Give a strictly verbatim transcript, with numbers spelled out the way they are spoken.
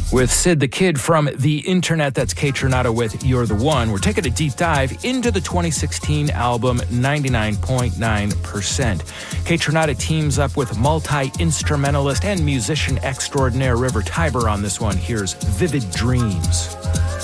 With Sid the Kid from the internet, that's Kaytranada with You're the One. We're taking a deep dive into the twenty sixteen album ninety-nine point nine percent. Kaytranada teams up with multi-instrumentalist and musician extraordinaire River Tiber on this one. Here's Vivid Dreams.